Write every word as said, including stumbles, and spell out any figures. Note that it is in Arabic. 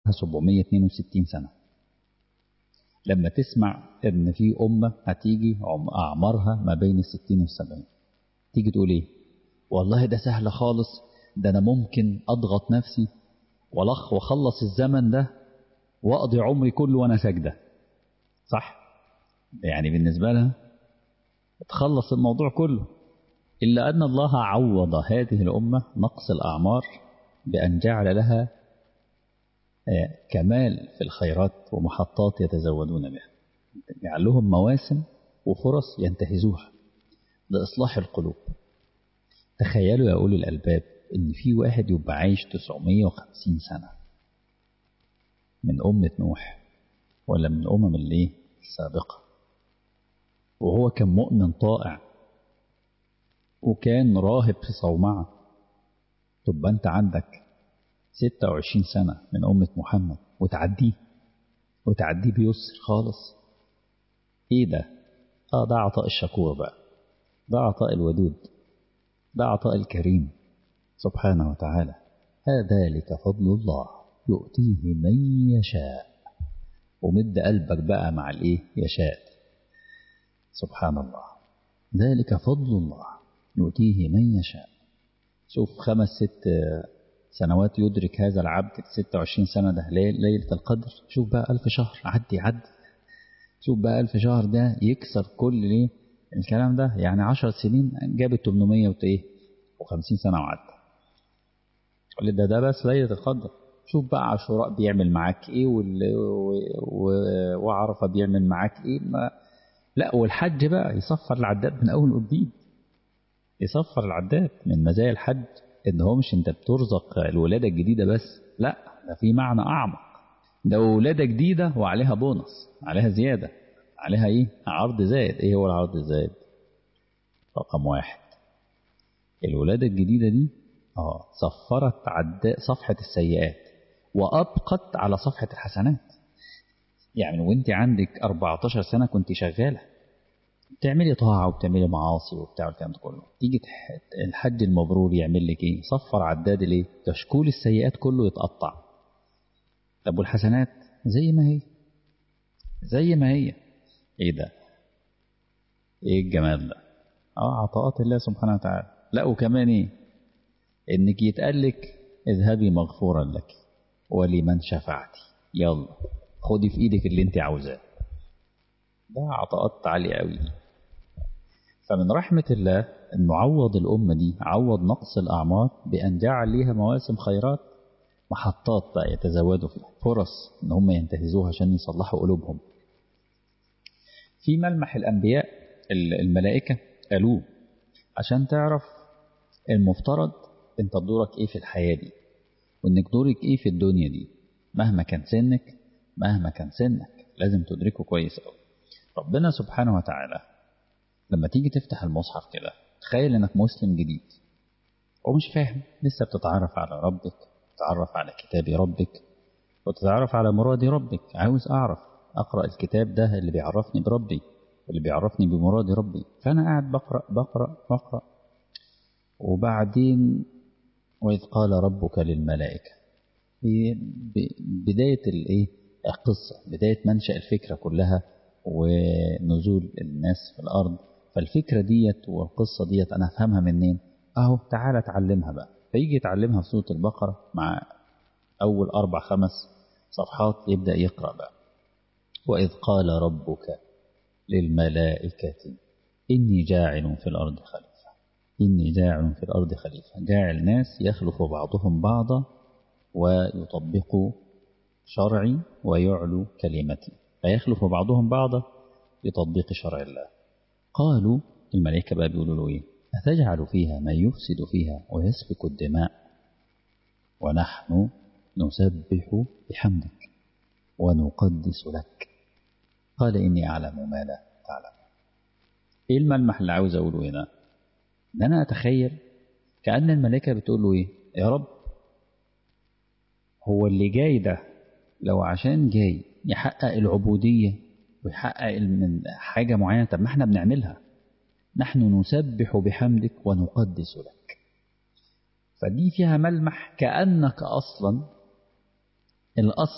سبعمائة واثنين وستين سنة. لما تسمع ان في أمة هتيجي أعمارها ما بين الستين والسبعين، تيجي تقول ايه؟ والله ده سهل خالص، ده انا ممكن اضغط نفسي ولخ وخلص الزمن ده واقضي عمري كله وانا ساجدة. صح؟ يعني بالنسبة لها تخلص الموضوع كله. إلا أن الله عوض هذه الأمة نقص الأعمار بأن جعل لها كمال في الخيرات ومحطات يتزودون بها، جعل لهم مواسم وفرص ينتهزوها لإصلاح القلوب. تخيلوا يا أولي الألباب إن في واحد يبقى عايش تسعمائة وخمسين سنة من أمة نوح ولا من أمم اللي السابقة، وهو كان مؤمن طائع وكان راهب في صومعة. تبقى أنت عندك ستة وعشرين سنة من أمة محمد وتعديه وتعديه بيسر خالص. إيه ده؟ آه ده عطاء الشكور بقى، ده عطاء الودود، ده عطاء الكريم سبحانه وتعالى. هذلك فضل الله يؤتيه من يشاء. ومد قلبك بقى مع الإيه يشاء. سبحان الله، ذلك فضل الله يؤتيه من يشاء. شوف خمس ست سنوات يدرك هذا العبد، ستة وعشرين سنة ده ليلة القدر. شوف بقى ألف شهر عدي عد شوف بقى ألف شهر ده يكسر كل ليه الكلام ده. يعني عشر سنين جابت ثمانمائة وخمسين سنة وعد. قال ده ده بس ليلة القدر. شوف بقى عاشوراء بيعمل معاك ايه وعرفة بيعمل معاك ايه. ما لا، والحج بقى يصفر العداد من اول وجديد. يصفر العداد. من مزايا الحج ان هو مش انت بترزق الولادة الجديدة بس، لا ده في معنى اعمق. ده ولادة جديدة وعليها بونص، عليها زيادة، عليها ايه عرض زائد. ايه هو العرض الزائد؟ رقم واحد، الولادة الجديدة دي اه صفرت عداء صفحة السيئات وأبقت على صفحة الحسنات. يعني وانت عندك أربعة عشر سنة كنت شغالة بتعملي طاعة وبتعملي معاصي وبتاع الكلام ده كله، تيجي الحج المبرور يعمل لك ايه؟ صفر عداد ليه؟ كشكول السيئات كله يتقطع. طب والحسنات زي ما هي زي ما هي. ايه ده؟ ايه الجمال ده؟ اه عطاءات الله سبحانه وتعالى. لا وكمان ايه؟ انك يتقالك اذهبي مغفورا لك ولمن شفعتي، يلا خدي في ايدك اللي انت عاوزاه. ده عطاءات عالية قوي. فمن رحمة الله انه عوض الامة دي، عوض نقص الاعمار بان جعل ليها مواسم خيرات، محطات بقى يتزودوا فيها، فرص ان هم ينتهزوها عشان يصلحوا قلوبهم. في ملمح الانبياء الملائكة قالوه عشان تعرف المفترض انت دورك ايه في الحياة دي، وانك دورك ايه في الدنيا دي. مهما كان سنك مهما كان سنك لازم تدركه كويس قوي. ربنا سبحانه وتعالى لما تيجي تفتح المصحف كده، تخيل انك مسلم جديد ومش فاهم، لسه بتتعرف على ربك، تتعرف على كتاب ربك وتتعرف على مراد ربك. عاوز اعرف اقرأ الكتاب ده اللي بيعرفني بربي، اللي بيعرفني بمراد ربي. فانا قاعد بقرأ بقرأ بقرأ وبعدين وإذ قال ربك للملائكة، في بداية الايه القصة، بداية منشأ الفكرة كلها ونزول الناس في الأرض. فالفكرة ديت والقصة ديت أنا أفهمها منين؟ أهو تعالى تعلمها بقى. فيجي يتعلمها في سورة البقرة مع أول أربع خمس صفحات يبدأ يقرأ بقى. وإذ قال ربك للملائكة إني جاعل في الأرض خليفة. إني جاعل في الأرض خليفة، جاعل ناس يخلف بعضهم بعضا ويطبق شرعي ويعلو كلمتي، فيخلف بعضهم بعضا لتطبيق شرع الله. قالوا الملائكة بقى بيقولوا له إيه؟ أتجعل فيها من يفسد فيها ويسفك الدماء ونحن نسبح بحمدك ونقدس لك قال إني أعلم ما لا تعلم. إيه الملمح اللي عاوز أقوله هنا؟ إن أنا أتخيل كأن الملائكة بتقول له إيه؟ يا رب هو اللي جاي ده لو عشان جاي يحقق العبودية ويحقق من حاجة معينة، طب ما احنا بنعملها. نحن نسبح بحمدك ونقدس لك. فدي فيها ملمح كأنك أصلا الأصل